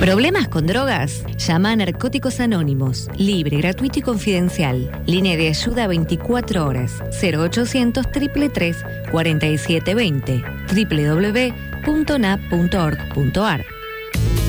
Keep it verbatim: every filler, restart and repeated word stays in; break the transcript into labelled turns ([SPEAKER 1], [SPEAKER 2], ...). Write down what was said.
[SPEAKER 1] ¿Problemas con drogas? Llama a Narcóticos Anónimos, libre, gratuito y confidencial. Línea de ayuda veinticuatro horas, cero ochocientos, tres tres tres, cuatro siete dos cero, doble u doble u doble u punto n a p punto org punto a r.